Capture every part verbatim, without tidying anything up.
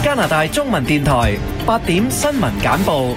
加拿大中文電台八點新聞簡報。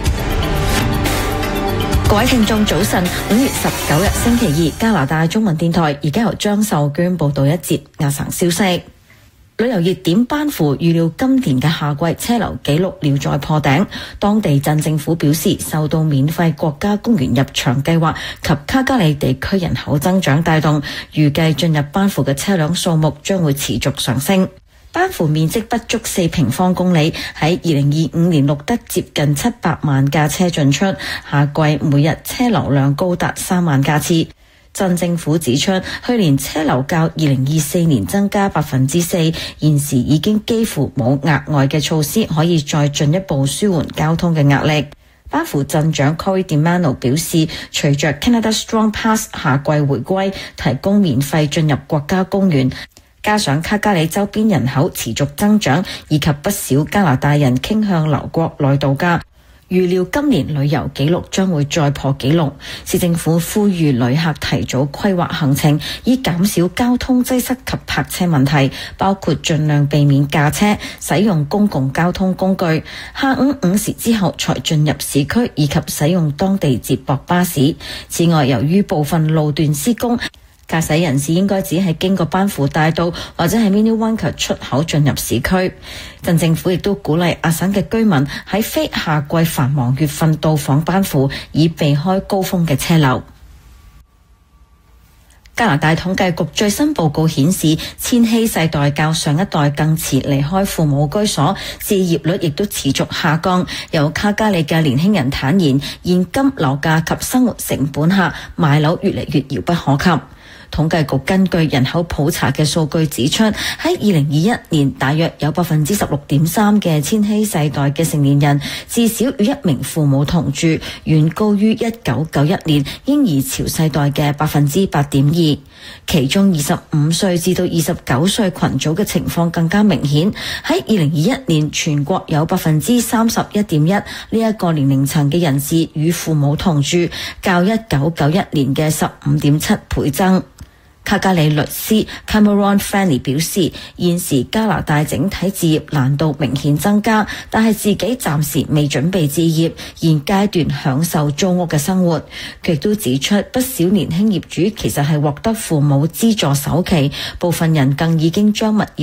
各位聽眾早晨，五月十九日星期二，加拿大中文電台而家由張秀娟報道一節亞省消息。旅遊熱點班夫預料今年嘅夏季車流紀錄料再破頂。當地鎮政府表示，受到免費國家公園入場計劃及卡加里地區人口增長帶動，預計進入班夫嘅車輛數目將會持續上升。班夫面積不足四平方公里，喺二零二五年錄得接近七百萬架車進出，夏季每日車流量高達三萬架次。鎮政府指出，去年車流較二零二四年增加百分之四，現時已經幾乎冇額外嘅措施可以再進一步舒緩交通嘅壓力。班夫鎮長 Corey DiMano 表示，隨着 Canada Strong Pass 夏季回歸，提供免費進入國家公園，加上卡加里周邊人口持續增長，以及不少加拿大人傾向留國內度假，預料今年旅遊紀錄將會再破紀錄。市政府呼籲旅客提早規劃行程，以減少交通擠塞及泊車問題，包括盡量避免駕車，使用公共交通工具，下午五時之後才進入市區，以及使用當地接駁巴士。此外，由於部分路段施工，駕駛人士應該只係經過班夫大道或者係 Minnewanka 出口進入市區。鎮政府亦都鼓勵亞省嘅居民喺非夏季繁忙月份到訪班夫，以避開高峰嘅車流。加拿大統計局最新報告顯示，千禧世代較上一代更遲離開父母居所，置業率亦都持續下降。有卡加里嘅年輕人坦言，現今樓價及生活成本下，買樓越嚟越遙不可及。統計局根據人口普查嘅數據指出，喺二零二一年，大約有百分之十六點三嘅千禧世代嘅成年人至少與一名父母同住，遠高於一九九一年嬰兒潮世代嘅百分之八點二。其中二十五歲至到二十九歲群組嘅情況更加明顯，喺二零二一年全國有百分之三十一點一呢一個年齡層嘅人士與父母同住，較一九九一年嘅十五點七倍增。卡加里律師 Cameron Franny 表示，現時加拿大整體置業難度明顯增加，但係自己暫時未準備置業，現階段享受租屋嘅生活。佢亦都指出，不少年輕業主其實係獲得父母資助首期，部分人更已經將物業